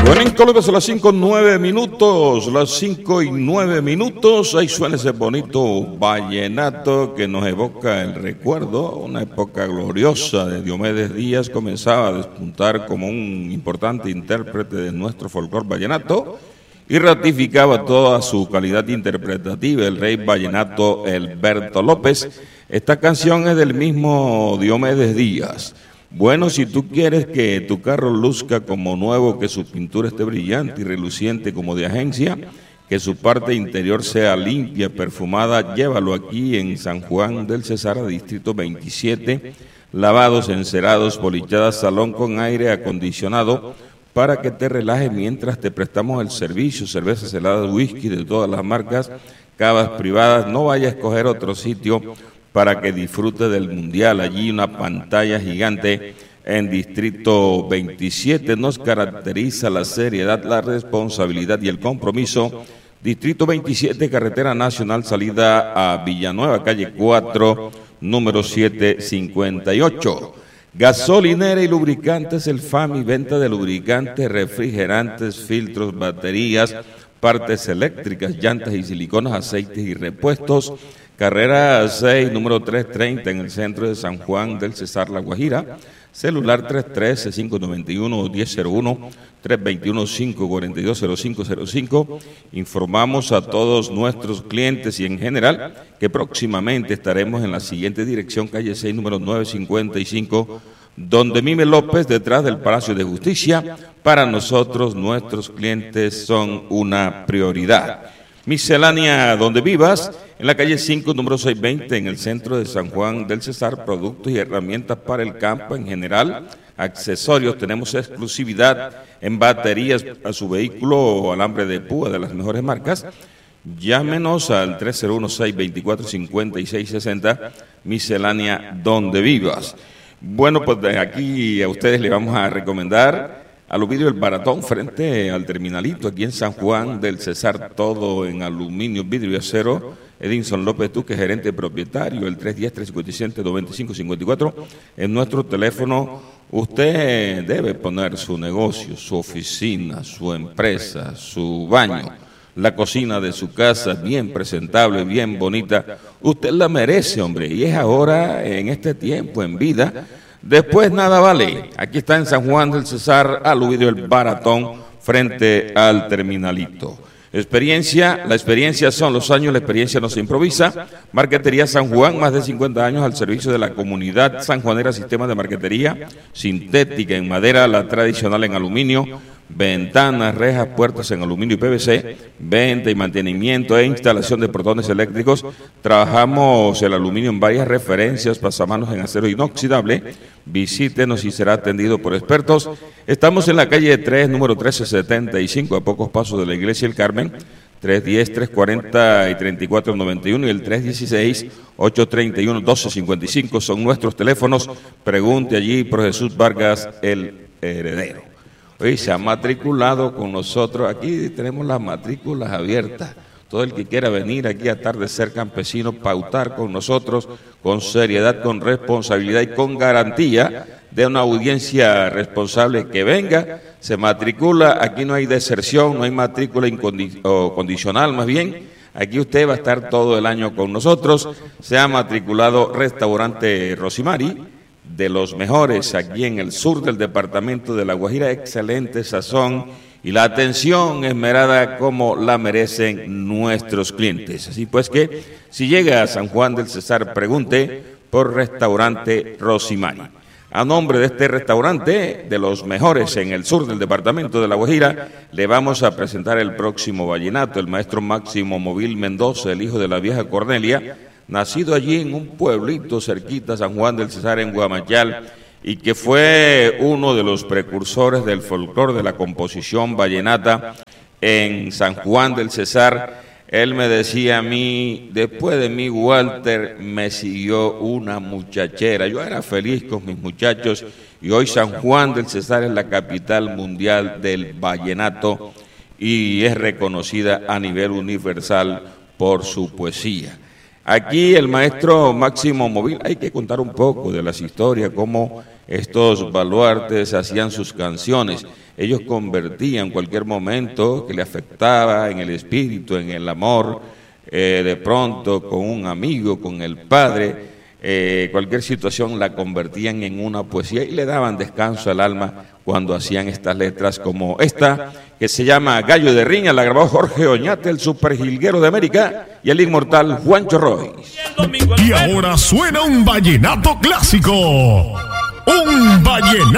Bueno, en Colombia son las 5:09, las 5:09. Ahí suena ese bonito vallenato que nos evoca el recuerdo. Una época gloriosa de Diomedes Díaz comenzaba a despuntar como un importante intérprete de nuestro folclore vallenato y ratificaba toda su calidad interpretativa el rey vallenato Alberto López. Esta canción es del mismo Diomedes Díaz. Bueno, si tú quieres que tu carro luzca como nuevo, que su pintura esté brillante y reluciente como de agencia, que su parte interior sea limpia, perfumada, llévalo aquí en San Juan del Cesar, distrito 27, lavados, encerados, polichadas, salón con aire acondicionado, para que te relajes mientras te prestamos el servicio, cervezas heladas, whisky de todas las marcas, cavas privadas. No vayas a escoger otro sitio para que disfrute del Mundial. Allí una pantalla gigante en Distrito 27 nos caracteriza la seriedad, la responsabilidad y el compromiso. Distrito 27, Carretera Nacional, salida a Villanueva, calle 4, número 758. Gasolinera y lubricantes, el FAMI, venta de lubricantes, refrigerantes, filtros, baterías, partes eléctricas, llantas y siliconas, aceites y repuestos. Carrera 6, número 330, en el centro de San Juan del Cesar, La Guajira. Celular 313-591-1001, 321-542-0505. Informamos a todos nuestros clientes y en general que próximamente estaremos en la siguiente dirección, calle 6, número 955, donde Mime López, detrás del Palacio de Justicia. Para nosotros, nuestros clientes son una prioridad. Miscelánea donde vivas, en la calle 5, número 620, en el centro de San Juan del Cesar, productos y herramientas para el campo en general, accesorios, tenemos exclusividad en baterías a su vehículo o alambre de púa de las mejores marcas. Llámenos al 301-624-5660, Miscelánea donde vivas. Bueno, pues de aquí a ustedes les vamos a recomendar Aluvidrio El Baratón, frente al Terminalito, aquí en San Juan del Cesar, todo en aluminio, vidrio y acero. Edinson López Duque, gerente propietario, el 310-357-9554. En nuestro teléfono usted debe poner su negocio, su oficina, su empresa, su baño, la cocina de su casa, bien presentable, bien bonita. Usted la merece, hombre, y es ahora, en este tiempo, en vida. Después nada vale. Aquí está en San Juan del Cesar, Aluvidrio El Baratón, frente al Terminalito. Experiencia, la experiencia son los años, la experiencia no se improvisa. Marquetería San Juan, más de 50 años al servicio de la comunidad sanjuanera, sistema de marquetería sintética en madera, la tradicional en aluminio, ventanas, rejas, puertas en aluminio y PVC, venta y mantenimiento e instalación de portones eléctricos. Trabajamos el aluminio en varias referencias, pasamanos en acero inoxidable. Visítenos y será atendido por expertos. Estamos en la calle 3, número 1375, a pocos pasos de la Iglesia El Carmen. 310-340-3491 y el 316-831-1255 son nuestros teléfonos. Pregunte allí por Jesús Vargas, el heredero. Hoy se ha matriculado con nosotros, aquí tenemos las matrículas abiertas. Todo el que quiera venir aquí a Atardecer Campesino, pautar con nosotros, con seriedad, con responsabilidad y con garantía de una audiencia responsable, que venga, se matricula. Aquí no hay deserción, no hay matrícula condicional, más bien. Aquí usted va a estar todo el año con nosotros. Se ha matriculado Restaurante Rosimari, de los mejores aquí en el sur del departamento de La Guajira, excelente sazón y la atención esmerada como la merecen nuestros clientes. Así pues que, si llega a San Juan del Cesar, pregunte por Restaurante Rosimari. A nombre de este restaurante, de los mejores en el sur del departamento de La Guajira, le vamos a presentar el próximo vallenato, el maestro Máximo Móvil Mendoza, el hijo de la vieja Cornelia, nacido allí en un pueblito cerquita, San Juan del Cesar, en Guamayal, y que fue uno de los precursores del folclore, de la composición vallenata en San Juan del Cesar. Él me decía a mí, después de mí, Walter, me siguió una muchachera. Yo era feliz con mis muchachos y hoy San Juan del Cesar es la capital mundial del vallenato y es reconocida a nivel universal por su poesía. Aquí el maestro Máximo Móvil, hay que contar un poco de las historias, cómo estos baluartes hacían sus canciones. Ellos convertían cualquier momento que le afectaba en el espíritu, en el amor, de pronto con un amigo, con el padre, cualquier situación la convertían en una poesía y le daban descanso al alma cuando hacían estas letras como esta, que se llama Gallo de Riña, la grabó Jorge Oñate, el superjilguero de América, y el inmortal Juancho Roy. Y ahora suena un vallenato clásico, un vallenato.